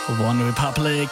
One Republic.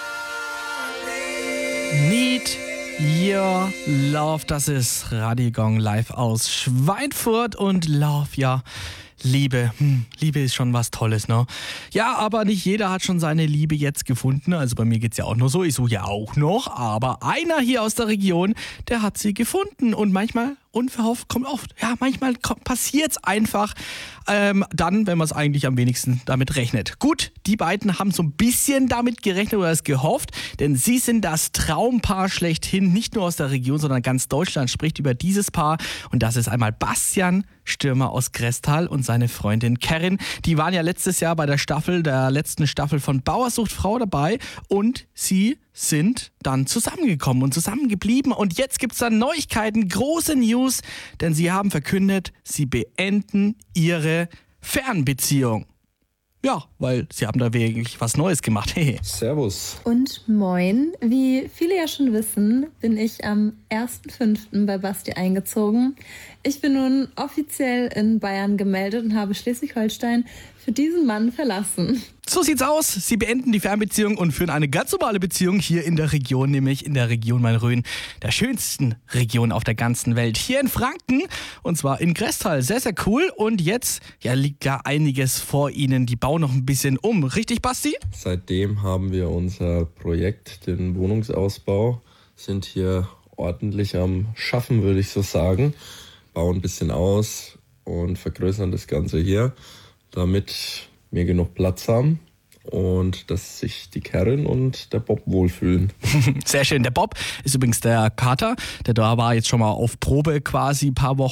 Need Your Love. Das ist Radio Gong live aus Schweinfurt und Love, ja. Liebe. Liebe ist schon was Tolles, ne? Ja, aber nicht jeder hat schon seine Liebe jetzt gefunden. Also bei mir geht's ja auch nur so. Ich suche ja auch noch. Aber einer hier aus der Region, der hat sie gefunden. Und manchmal, unverhofft, kommt oft. Ja, manchmal passiert's einfach dann, wenn man es eigentlich am wenigsten damit rechnet. Gut, die beiden haben so ein bisschen damit gerechnet oder es gehofft. Denn sie sind das Traumpaar schlechthin. Nicht nur aus der Region, sondern ganz Deutschland spricht über dieses Paar. Und das ist einmal Bastian Stürmer aus Grässtal und seine Freundin Karin. Die waren ja letztes Jahr bei der letzten Staffel von Bauer sucht Frau dabei und sie sind dann zusammengekommen und zusammengeblieben. Und jetzt gibt's dann Neuigkeiten, große News, denn sie haben verkündet, sie beenden ihre Fernbeziehung. Ja, weil sie haben da wirklich was Neues gemacht. Servus. Und moin. Wie viele ja schon wissen, bin ich am 1.5. bei Basti eingezogen. Ich bin nun offiziell in Bayern gemeldet und habe Schleswig-Holstein für diesen Mann verlassen. So sieht's aus. Sie beenden die Fernbeziehung und führen eine ganz normale Beziehung hier in der Region, nämlich in der Region Main-Rhön, der schönsten Region auf der ganzen Welt, hier in Franken und zwar in Grässtal. Sehr, sehr cool. Und jetzt liegt da einiges vor Ihnen. Die bauen noch ein bisschen um. Richtig, Basti? Seitdem haben wir unser Projekt, den Wohnungsausbau, sind hier ordentlich am Schaffen, würde ich so sagen. Bauen ein bisschen aus und vergrößern das Ganze hier, damit wir genug Platz haben und dass sich die Karin und der Bob wohlfühlen. Sehr schön. Der Bob ist übrigens der Kater, der da war jetzt schon mal auf Probe quasi ein paar Wochen.